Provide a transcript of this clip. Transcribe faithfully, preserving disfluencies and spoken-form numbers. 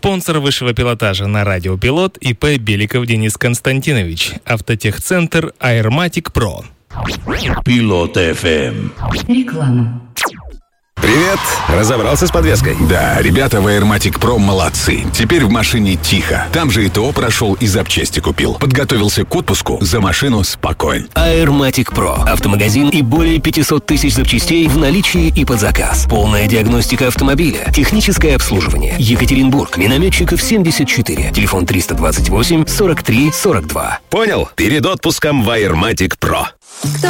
Спонсор высшего пилотажа на радио Пилот ИП Беликов Денис Константинович. Автотехцентр Airmatic Pro. Пилот эф эм. Реклама. Привет! Разобрался с подвеской? Да, ребята в Airmatic Pro молодцы. Теперь в машине тихо. Там же и ТО прошел, и запчасти купил. Подготовился к отпуску, за машину спокоен. Airmatic Pro. Автомагазин и более пятьсот тысяч запчастей в наличии и под заказ. Полная диагностика автомобиля. Техническое обслуживание. Екатеринбург. Минометчиков семьдесят четыре. Телефон триста двадцать восемь сорок три сорок два. Понял? Перед отпуском в Airmatic Pro.